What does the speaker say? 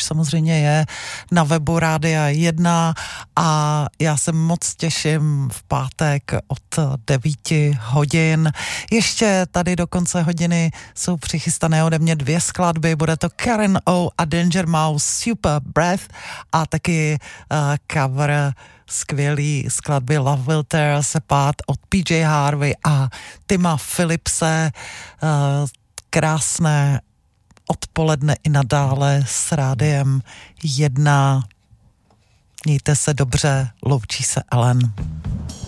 samozřejmě je na webu Rádia 1 a já se moc těším v pátek od 9 hodin. Ještě tady do konce hodiny jsou přichystané ode mě 2 skladby, bude to Karen O a Danger Mouse Super Breath a taky cover skvělý skladby Love Will Tear Us Apart od PJ Harvey a Tima Philipse. Krásné odpoledne i nadále s Rádiem 1. Mějte se dobře, loučí se Ellen.